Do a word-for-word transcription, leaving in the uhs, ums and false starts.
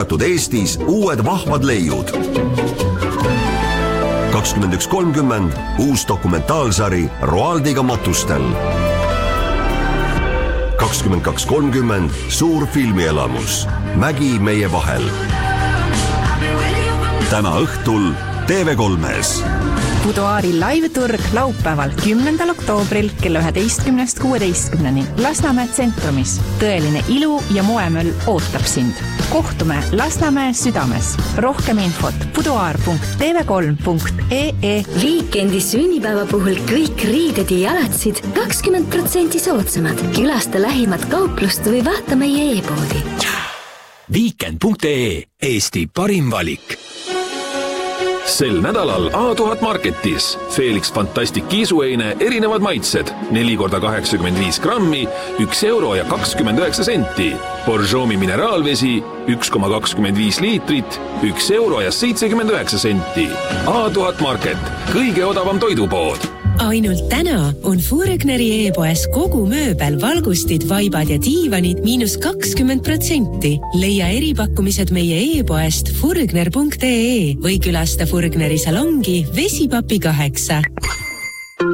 avatud Eestis uued vahvad leiud. kakskümmend üks kolmkümmend uus dokumentaalsari Roaldiga matustel. kakskümmend kaks kolmkümmend suur filmielamus Mägi meie vahel. Täna õhtul T V kolmes. Buduaari live-turg laupäeval kümnendal oktoobril kella üheteistkümnest kuueteistkümneni Lasnamäe tsentrumis. Tõeline ilu ja moemöll ootab sind. Kohtume Lasnamäe südames. Rohkem infot buduaar punkt t v kolm punkt e e. Viikendi sünnipäeva puhul kõik riided ja jalatsid kakskümmend protsenti soodsamad. Külasta lähimat kauplust või vaata meie e-poodi. Viikend punkt e e. Eesti parim valik. Sel nädalal A tuhat Marketis Felix Fantastic kiisueine erinevad maitsed neli korda kaheksakümmend viis grammi, üks euro ja kakskümmend üheksa senti. Borjomi mineraalvesi üks koma kakskümmend viis liitrit, üks euro ja seitsekümmend üheksa senti. A tuhat Market, kõige odavam toidupood. Ainult täna on Furgneri e-poes kogu mööbel, valgustid, vaibad ja diivanid miinus kakskümmend protsenti. Leia eripakkumised meie e-poest furgner punkt e e või külasta Furgneri salongi Vesipapi kaheksa.